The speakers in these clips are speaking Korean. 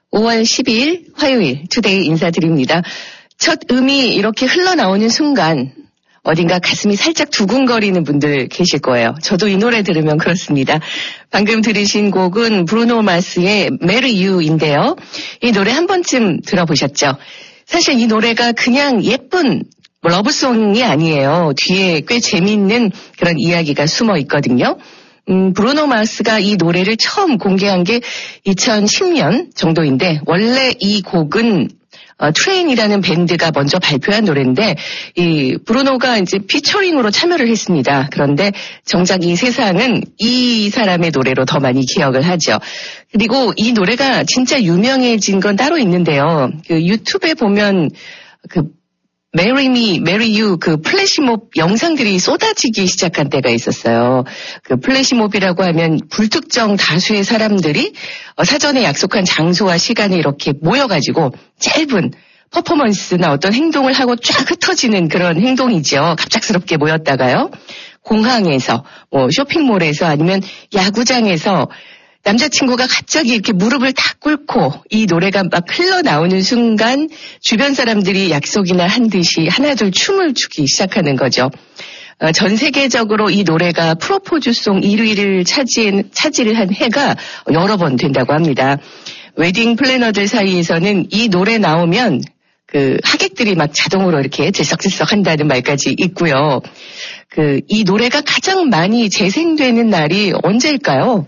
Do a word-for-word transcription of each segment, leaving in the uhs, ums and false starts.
오월 십이일 화요일 투데이 인사드립니다. 첫 음이 이렇게 흘러나오는 순간 어딘가 가슴이 살짝 두근거리는 분들 계실 거예요. 저도 이 노래 들으면 그렇습니다. 방금 들으신 곡은 브루노 마스의 Marry You인데요. 이 노래 한 번쯤 들어보셨죠? 사실 이 노래가 그냥 예쁜 러브송이 아니에요. 뒤에 꽤 재미있는 그런 이야기가 숨어 있거든요. 음, 브루노 마스가 이 노래를 처음 공개한 게 이천십 년 정도인데, 원래 이 곡은 어, 트레인이라는 밴드가 먼저 발표한 노래인데, 이 브루노가 이제 피처링으로 참여를 했습니다. 그런데 정작 이 세상은 이 사람의 노래로 더 많이 기억을 하죠. 그리고 이 노래가 진짜 유명해진 건 따로 있는데요. 그 유튜브에 보면 그 Marry Me, Marry You 그 플래시몹 영상들이 쏟아지기 시작한 때가 있었어요. 그 플래시몹이라고 하면 불특정 다수의 사람들이 사전에 약속한 장소와 시간에 이렇게 모여가지고 짧은 퍼포먼스나 어떤 행동을 하고 쫙 흩어지는 그런 행동이죠. 갑작스럽게 모였다가요. 공항에서, 뭐 쇼핑몰에서 아니면 야구장에서 남자친구가 갑자기 이렇게 무릎을 탁 꿇고 이 노래가 막 흘러나오는 순간 주변 사람들이 약속이나 한 듯이 하나둘 춤을 추기 시작하는 거죠. 어, 전 세계적으로 이 노래가 프로포즈송 일 위를 차지한, 차지를 한 해가 여러 번 된다고 합니다. 웨딩 플래너들 사이에서는 이 노래 나오면 그 하객들이 막 자동으로 이렇게 들썩들썩 한다는 말까지 있고요. 그 이 노래가 가장 많이 재생되는 날이 언제일까요?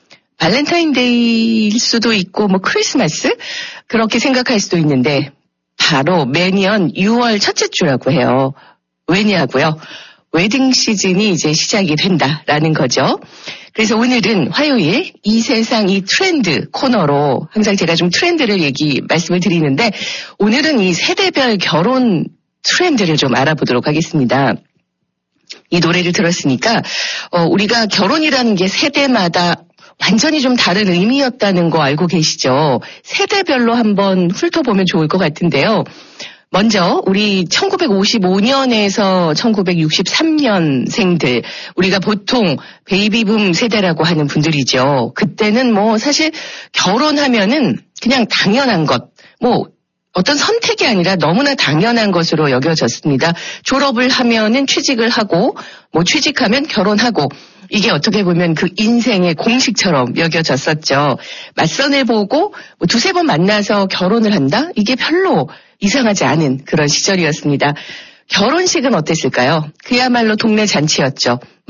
발렌타인데이일 수도 있고 뭐 크리스마스? 그렇게 생각할 수도 있는데 바로 매년 유월 첫째 주라고 해요. 왜냐고요? 웨딩 시즌이 이제 시작이 된다라는 거죠. 그래서 오늘은 화요일 이 세상 이 트렌드 코너로 항상 제가 좀 트렌드를 얘기 말씀을 드리는데, 오늘은 이 세대별 결혼 트렌드를 좀 알아보도록 하겠습니다. 이 노래를 들었으니까 어, 우리가 결혼이라는 게 세대마다 완전히 좀 다른 의미였다는 거 알고 계시죠? 세대별로 한번 훑어보면 좋을 것 같은데요. 먼저 우리 천구백오십오 년에서 천구백육십삼 년생들, 우리가 보통 베이비붐 세대라고 하는 분들이죠. 그때는 뭐 사실 결혼하면은 그냥 당연한 것, 뭐 어떤 선택이 아니라 너무나 당연한 것으로 여겨졌습니다. 졸업을 하면은 취직을 하고, 뭐 취직하면 결혼하고, 이게 어떻게 보면 그 인생의 공식처럼 여겨졌었죠. 맞선을 보고 뭐 두세 번 만나서 결혼을 한다? 이게 별로 이상하지 않은 그런 시절이었습니다. 결혼식은 어땠을까요? 그야말로 동네 잔치였죠.